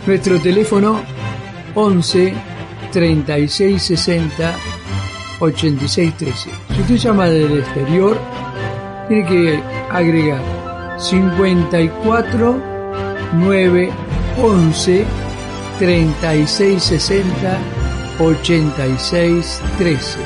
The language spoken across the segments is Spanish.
Nuestro teléfono 11 36 60 86 13. Si usted llama del exterior, tiene que agregar 54 9 11 36 60 86 13.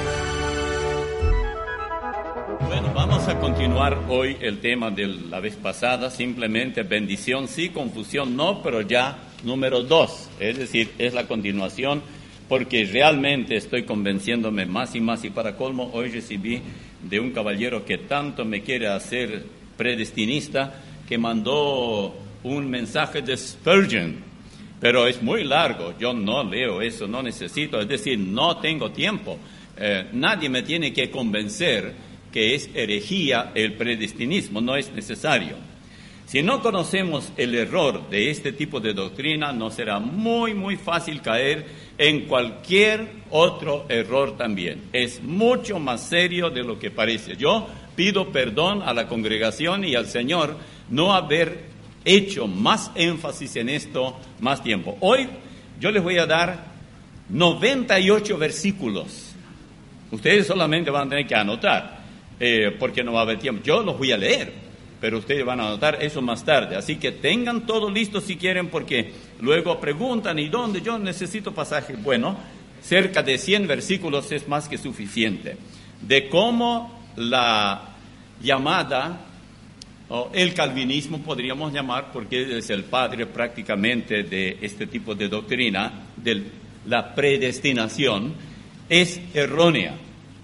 Bueno, vamos a continuar hoy el tema de la vez pasada, simplemente bendición sí, confusión no, pero ya número 2, es decir, es la continuación, porque realmente estoy convenciéndome más y más, y para colmo hoy recibí de un caballero que tanto me quiere hacer predestinista, que mandó un mensaje de Spurgeon, pero es muy largo, yo no leo eso, no necesito, es decir, no tengo tiempo, nadie me tiene que convencer que es herejía el predestinismo, no es necesario. Si no conocemos el error de este tipo de doctrina, nos será muy, muy fácil caer en cualquier otro error también. Es mucho más serio de lo que parece. Yo pido perdón a la congregación y al Señor no haber hecho más énfasis en esto más tiempo. Hoy yo les voy a dar 98 versículos. Ustedes solamente van a tener que anotar, porque no va a haber tiempo. Yo los voy a leer, pero ustedes van a anotar eso más tarde. Así que tengan todo listo si quieren, porque luego preguntan, ¿y dónde? Yo necesito pasajes. Bueno, cerca de 100 versículos es más que suficiente. De cómo la llamada, o el calvinismo podríamos llamar, porque él es el padre prácticamente de este tipo de doctrina, de la predestinación, es errónea.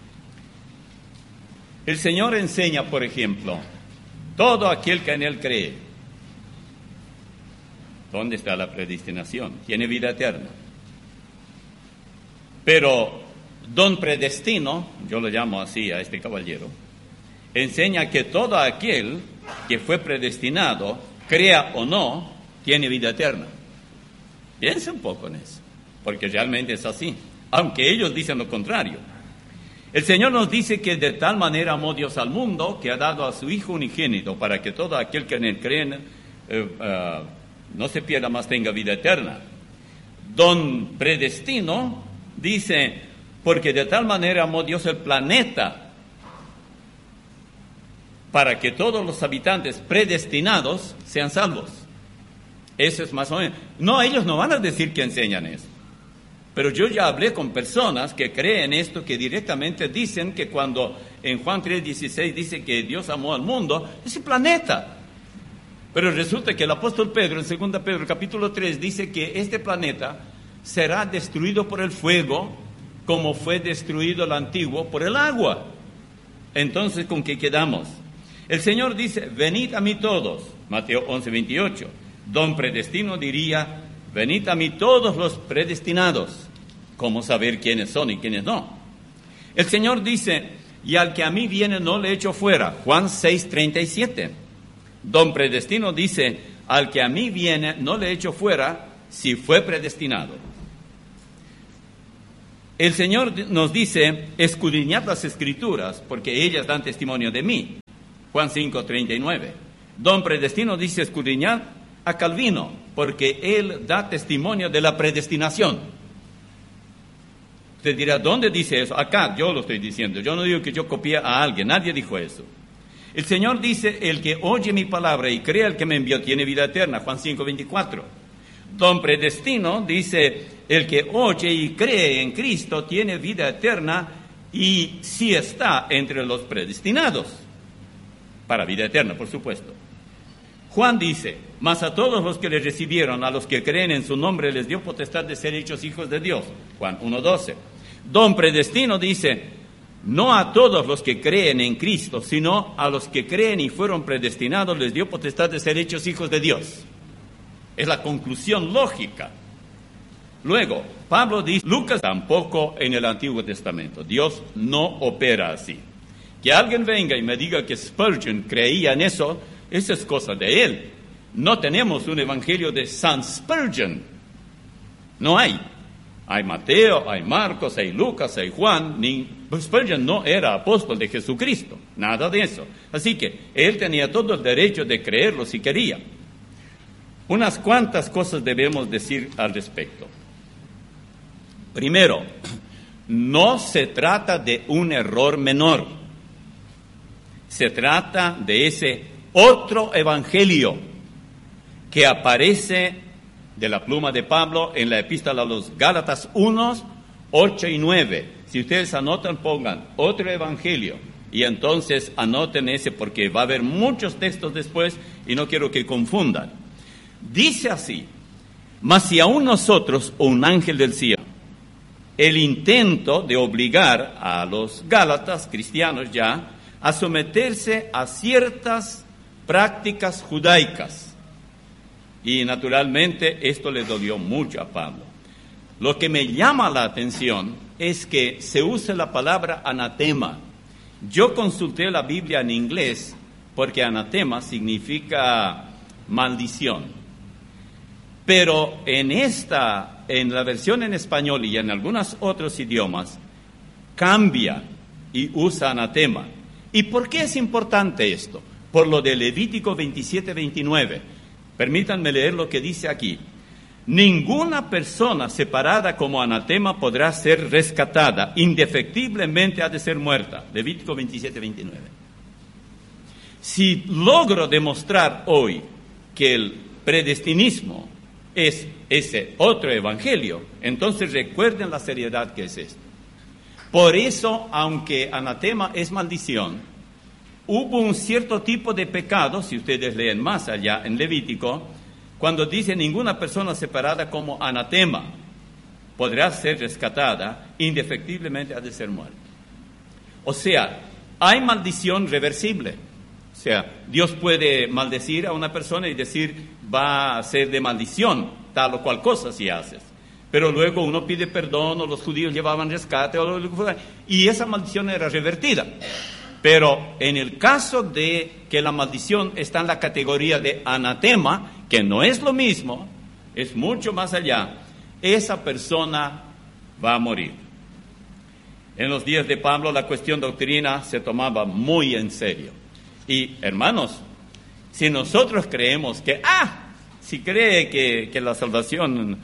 El Señor enseña, por ejemplo, todo aquel que en Él cree. ¿Dónde está la predestinación? Tiene vida eterna. Pero don predestino, yo lo llamo así a este caballero, enseña que todo aquel que fue predestinado, crea o no, tiene vida eterna. Piensa un poco en eso, porque realmente es así, aunque ellos dicen lo contrario. El Señor nos dice que de tal manera amó Dios al mundo que ha dado a su Hijo unigénito para que todo aquel que en Él cree no se pierda, más tenga vida eterna. Don predestino dice, porque de tal manera amó Dios el planeta para que todos los habitantes predestinados sean salvos. Eso es más o menos. No, ellos no van a decir que enseñan eso. Pero yo ya hablé con personas que creen esto, que directamente dicen que cuando en Juan 3:16 dice que Dios amó al mundo, es el planeta. Pero resulta que el apóstol Pedro, en 2 Pedro capítulo 3, dice que este planeta será destruido por el fuego, como fue destruido el antiguo por el agua. Entonces, ¿con qué quedamos? El Señor dice, venid a mí todos, Mateo 11:28. Don predestino diría, venid a mí todos los predestinados. ¿Cómo saber quiénes son y quiénes no? El Señor dice, y al que a mí viene no le echo fuera. Juan 6:37. Don predestino dice, al que a mí viene no le echo fuera si fue predestinado. El Señor nos dice, escudriñad las Escrituras, porque ellas dan testimonio de mí. Juan 5:39. Don predestino dice, escudriñad a Calvino, porque él da testimonio de la predestinación. Usted dirá, ¿dónde dice eso? Acá, yo lo estoy diciendo. Yo no digo que yo copié a alguien, nadie dijo eso. El Señor dice, el que oye mi palabra y cree al que me envió tiene vida eterna, Juan 5:24. Don predestino dice, el que oye y cree en Cristo tiene vida eterna y sí está entre los predestinados. Para vida eterna, por supuesto. Juan dice, mas a todos los que le recibieron, a los que creen en su nombre, les dio potestad de ser hechos hijos de Dios. Juan 1:12. Don predestino dice, no a todos los que creen en Cristo, sino a los que creen y fueron predestinados, les dio potestad de ser hechos hijos de Dios. Es la conclusión lógica. Luego, Pablo dice, Lucas tampoco en el Antiguo Testamento. Dios no opera así. Que alguien venga y me diga que Spurgeon creía en eso, esa es cosa de él. No tenemos un evangelio de San Spurgeon. No hay. Hay Mateo, hay Marcos, hay Lucas, hay Juan. Spurgeon no era apóstol de Jesucristo. Nada de eso. Así que él tenía todo el derecho de creerlo si quería. Unas cuantas cosas debemos decir al respecto. Primero, no se trata de un error menor. Se trata de ese otro evangelio que aparece de la pluma de Pablo en la epístola a los Gálatas 1, 8 y 9. Si ustedes anotan, pongan otro evangelio y entonces anoten ese, porque va a haber muchos textos después y no quiero que confundan. Dice así: mas si aún nosotros o un ángel del cielo, el intento de obligar a los gálatas, cristianos ya, a someterse a ciertas prácticas judaicas. Y naturalmente esto le dolió mucho a Pablo. Lo que me llama la atención es que se usa la palabra anatema. Yo consulté la Biblia en inglés porque anatema significa maldición. Pero en la versión en español y en algunos otros idiomas, cambia y usa anatema. ¿Y por qué es importante esto? Por lo de Levítico 27-29. Permítanme leer lo que dice aquí. Ninguna persona separada como anatema podrá ser rescatada, indefectiblemente ha de ser muerta. Levítico 27-29. Si logro demostrar hoy que el predestinismo es ese otro evangelio, entonces recuerden la seriedad que es esto. Por eso, aunque anatema es maldición, hubo un cierto tipo de pecado, si ustedes leen más allá en Levítico, cuando dice ninguna persona separada como anatema podrá ser rescatada, indefectiblemente ha de ser muerta. O sea, hay maldición reversible. O sea, Dios puede maldecir a una persona y decir, va a ser de maldición, tal o cual cosa si haces. Pero luego uno pide perdón, o los judíos llevaban rescate, y esa maldición era revertida. Pero en el caso de que la maldición está en la categoría de anatema, que no es lo mismo, es mucho más allá, esa persona va a morir. En los días de Pablo la cuestión doctrina se tomaba muy en serio. Y hermanos, si nosotros creemos que, si cree que la salvación,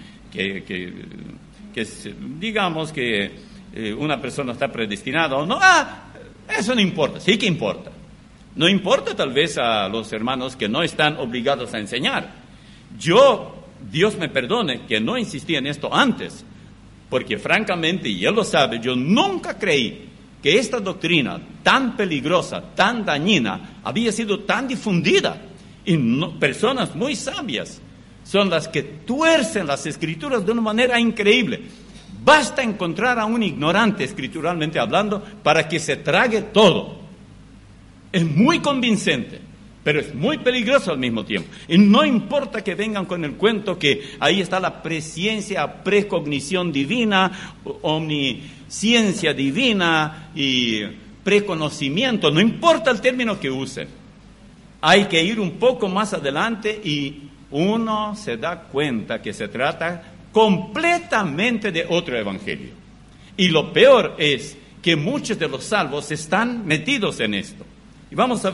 digamos que una persona está predestinada o no, eso no importa, sí que importa. No importa tal vez a los hermanos que no están obligados a enseñar. Dios me perdone que no insistí en esto antes, porque francamente, y él lo sabe, yo nunca creí que esta doctrina tan peligrosa, tan dañina, había sido tan difundida. Y personas muy sabias son las que tuercen las escrituras de una manera increíble. Basta encontrar a un ignorante, escrituralmente hablando, para que se trague todo. Es muy convincente, pero es muy peligroso al mismo tiempo. Y no importa que vengan con el cuento que ahí está la presciencia, precognición divina, omnisciencia divina y preconocimiento, no importa el término que usen. Hay que ir un poco más adelante y uno se da cuenta que se trata completamente de otro evangelio. Y lo peor es que muchos de los salvos están metidos en esto. Y vamos a ver